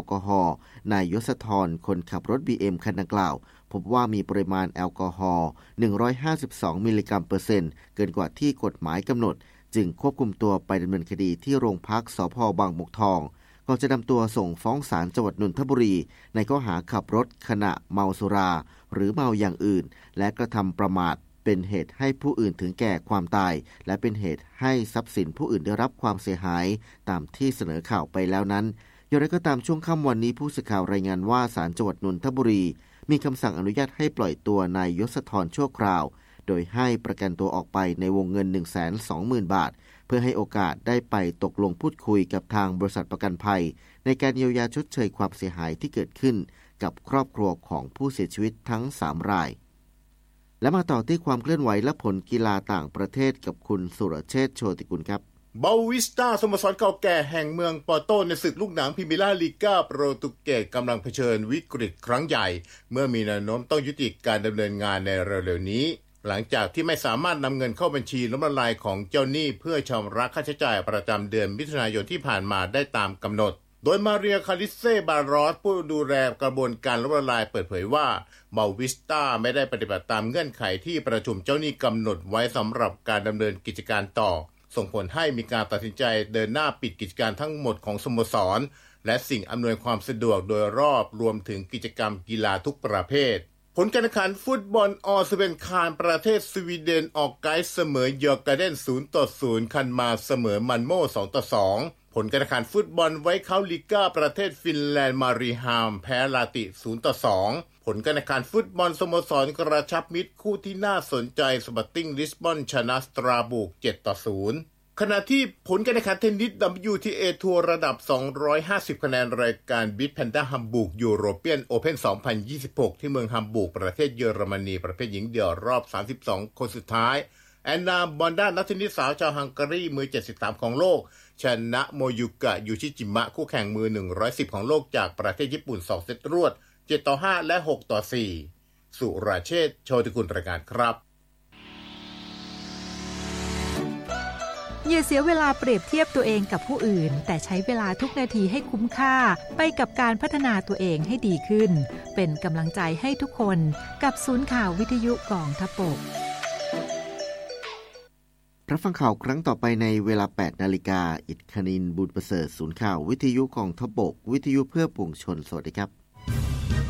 ลกอฮอล์นายยศธรคนขับรถ BM คันดังกล่าวพบว่ามีปริมาณแอลกอฮอล์152มิลลิกรัมเปอร์เซ็นต์เกินกว่าที่กฎหมายกำหนดจึงควบคุมตัวไปดำเนินคดีที่โรงพักสภ.บางบกทองก่อนจะนำตัวส่งฟ้องศาลจังหวัดนนทบุรีในข้อหาขับรถขณะเมาสุราหรือเมาอย่างอื่นและกระทำประมาทเป็นเหตุให้ผู้อื่นถึงแก่ความตายและเป็นเหตุให้ทรัพย์สินผู้อื่นได้รับความเสียหายตามที่เสนอข่าวไปแล้วนั้นอย่างไรก็ตามช่วงค่ำวันนี้ผู้สื่อข่าวรายงานว่าศาลจังหวัดนนทบุรีมีคำสั่งอนุญาตให้ปล่อยตัวนายยศธรชั่วคราวโดยให้ประกันตัวออกไปในวงเงิน 120,000 บาทเพื่อให้โอกาสได้ไปตกลงพูดคุยกับทางบริษัทประกันภัยในการเยียวยาชดเชยความเสียหายที่เกิดขึ้นกับครอบครัวของผู้เสียชีวิตทั้ง3รายและมาต่อที่ความเคลื่อนไหวและผลกีฬาต่างประเทศกับคุณสุรเชษฐ์โชติกุลครับเบาวิสตาสโมสรเก่าแก่แห่งเมืองปอร์โตในศึกลูกหนังพรีเมียร์ลีกาโปรตุเกสกำลังเผชิญวิกฤตครั้งใหญ่เมื่อมีแนวโน้มต้องยุติการดำเนินงานในเร็วๆนี้หลังจากที่ไม่สามารถนำเงินเข้าบัญชีล้มละลายของเจ้าหนี้เพื่อชำระค่าใช้จ่ายประจำเดือนมิถุนายนที่ผ่านมาได้ตามกำหนดโดยมาเรียคาริเซบารอสผู้ดูแลกระบวนการล้มละลายเปิดเผยว่าเบาวิสตาไม่ได้ปฏิบัติตามเงื่อนไขที่ประชุมเจ้าหนี้กำหนดไว้สำหรับการดำเนินกิจการต่อส่งผลให้มีการตัดสินใจเดินหน้าปิดกิจการทั้งหมดของสโมสรและสิ่งอำนวยความสะดวกโดยรอบรวมถึงกิจกรรมกีฬาทุกประเภทผลการแข่งขันฟุตบอลออสเวนคานประเทศสวีเดนออกไกด์เสมอยอร์กาเดน 0-0 คันมาเสมอมันโม่ 2-2 ผลการแข่งขันฟุตบอลไวท์เค้าลิก้าประเทศฟินแลนด์มารีฮามแพ้ลาติ 0-2 ผลการแข่งขันฟุตบอลสโมสรกระชับมิตรคู่ที่น่าสนใจสปอร์ติ้งลิสบอนชนะสตราบูก 7-0 ขณะที่ผลการแข่งขันเทนนิส WTA ทัวร์ระดับ250คะแนนรายการบิทแพนด้าฮัมบูร์กยูโรเปียนโอเพ่น2026ที่เมืองฮัมบูร์กประเทศเยอรมนีประเภทหญิงเดี่ยวรอบ32คนสุดท้ายแอนนาบอนด้านักเทนนิสสาวชาวฮังการีมือ73ของโลกชนะโมยุกะยูชิจิมะคู่แข่งมือ110ของโลกจากประเทศญี่ปุ่น2เซตรวด 7-5 และ 6-4 สุรเชษฐ์โชติกุลรายงานครับอย่าเสียเวลาเปรียบเทียบตัวเองกับผู้อื่นแต่ใช้เวลาทุกนาทีให้คุ้มค่าไปกับการพัฒนาตัวเองให้ดีขึ้นเป็นกำลังใจให้ทุกคนกับศูนย์ข่าววิทยุกองทัพบกรับฟังข่าวครั้งต่อไปในเวลา 8 นาฬิกาอิฐคณินทร์บุญประเสริฐศูนย์ข่าววิทยุกองทัพบกวิทยุเพื่อปวงชนสวัสดีครับ